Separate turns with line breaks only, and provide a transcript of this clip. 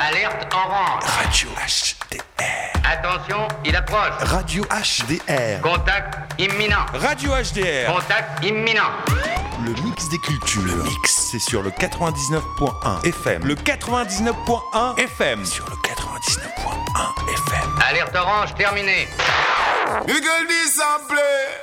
Alerte orange.
Radio HDR.
Attention, il approche.
Radio HDR.
Contact imminent.
Radio HDR.
Contact imminent.
Le mix des cultures. Le mix, c'est sur le 99.1 FM. Le 99.1 FM. Sur le 99.1 FM.
Alerte orange terminée.
You can be samplé.